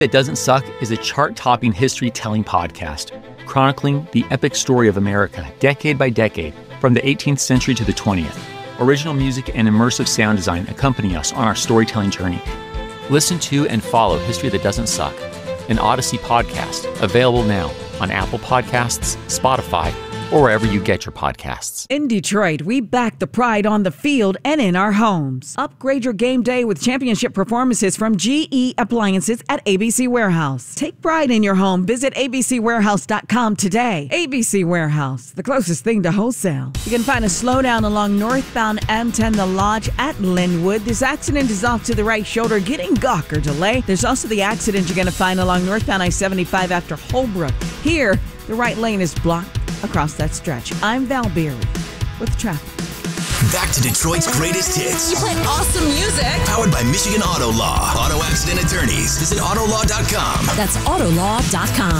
That Doesn't Suck is a chart-topping history-telling podcast chronicling the epic story of America decade by decade from the 18th century to the 20th. Original music and immersive sound design accompany us on our storytelling journey. Listen to and follow History That Doesn't Suck, an Odyssey podcast, available now on Apple Podcasts, Spotify, or wherever you get your podcasts. In Detroit, we back the pride on the field and in our homes. Upgrade your game day with championship performances from GE Appliances at ABC Warehouse. Take pride in your home. Visit abcwarehouse.com today. ABC Warehouse, the closest thing to wholesale. You can find a slowdown along northbound M10 The Lodge at Linwood. This accident is off to the right shoulder, getting Gawker delay. There's also the accident you're going to find along northbound I-75 after Holbrook. Here, the right lane is blocked across that stretch. I'm Val Beery with traffic. Back to Detroit's greatest hits. You play awesome music. Powered by Michigan Auto Law. Auto accident attorneys. Visit autolaw.com. That's autolaw.com.